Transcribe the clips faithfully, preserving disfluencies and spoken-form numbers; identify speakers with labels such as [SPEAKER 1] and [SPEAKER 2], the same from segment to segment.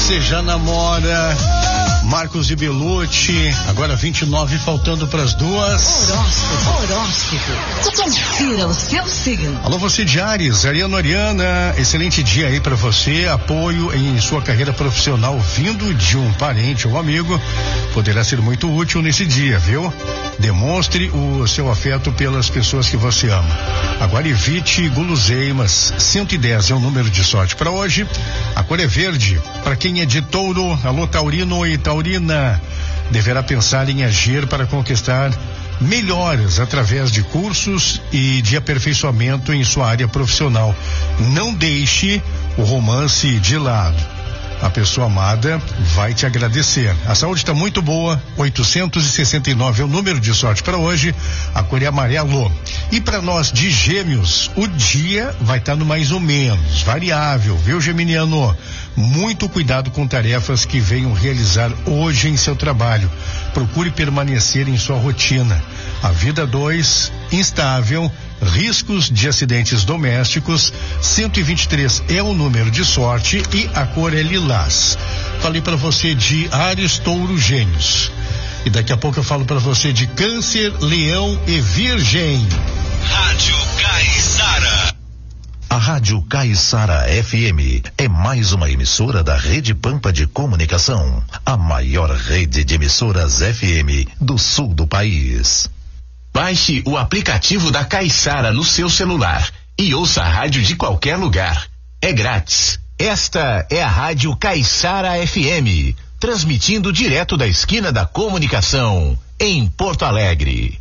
[SPEAKER 1] Você já namora? Marcos e Belucci, agora vinte e nove, faltando para as duas.
[SPEAKER 2] Horóscopo, horóscopo. Confira o seu signo.
[SPEAKER 1] Alô, você de Áries, Ariano, Ariana, excelente dia aí para você. Apoio em sua carreira profissional vindo de um parente ou amigo poderá ser muito útil nesse dia, viu? Demonstre o seu afeto pelas pessoas que você ama. Agora evite guloseimas. cento e dez é o número de sorte para hoje. A cor é verde. Para quem é de Touro, alô Taurino e Taurina, deverá pensar em agir para conquistar melhores através de cursos e de aperfeiçoamento em sua área profissional. Não deixe o romance de lado. A pessoa amada vai te agradecer. A saúde está muito boa. oitocentos e sessenta e nove é o número de sorte para hoje. A cor é amarelo. E para nós de Gêmeos, o dia vai estar tá no mais ou menos, variável, viu, geminiano? Muito cuidado com tarefas que venham realizar hoje em seu trabalho. Procure permanecer em sua rotina. A vida dois, instável. Riscos de acidentes domésticos. Cento e vinte e três é o número de sorte e a cor é lilás. Falei para você de Áries, Touro, Gêmeos. E daqui a pouco eu falo para você de Câncer, Leão e Virgem.
[SPEAKER 3] Rádio Caiçara.
[SPEAKER 4] A Rádio Caiçara F M é mais uma emissora da Rede Pampa de Comunicação, a maior rede de emissoras F M do sul do país.
[SPEAKER 3] Baixe o aplicativo da Caiçara no seu celular e ouça a rádio de qualquer lugar. É grátis. Esta é a Rádio Caiçara F M, transmitindo direto da esquina da Comunicação, em Porto Alegre.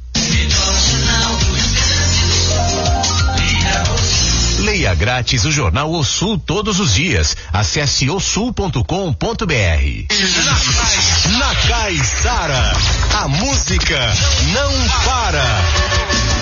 [SPEAKER 3] Leia grátis o jornal O Sul todos os dias. Acesse o sul ponto com ponto br. Na Caiçara, a música não para.